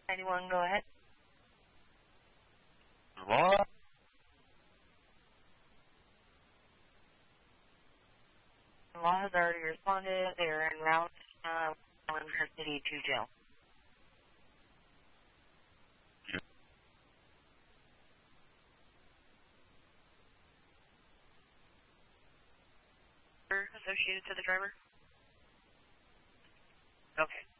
91, go ahead. What? Law has already responded. They are en route from her city to jail. Associated to the driver? Okay.